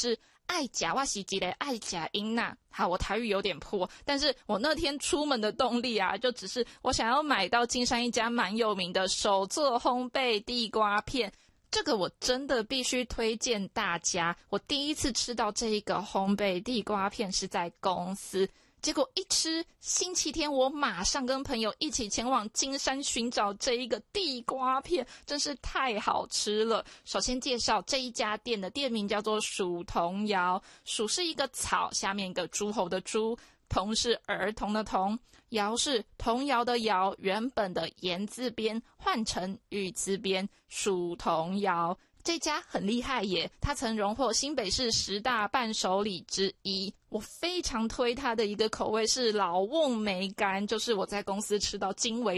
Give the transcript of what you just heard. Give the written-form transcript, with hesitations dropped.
是爱甲哇西吉嘞爱甲英娜。好，我台语有点破，但是我那天出门的动力啊，就只是我想要买到金山一家蛮有名的手做烘焙地瓜片。这个我真的必须推荐大家，我第一次吃到这一个烘焙地瓜片是在公司，结果一吃，星期天我马上跟朋友一起前往金山寻找这一个地瓜片，真是太好吃了。首先介绍这一家店的店名叫做蜀童谣，蜀是一个草，下面一个诸侯的诸，童是儿童的童，谣是童谣的谣，原本的言字边换成玉字边，蜀童谣。这家很厉害耶，他曾荣获新北市10大伴手礼之一。我非常推他的一个口味是老瓮梅干，就是我在公司吃到惊为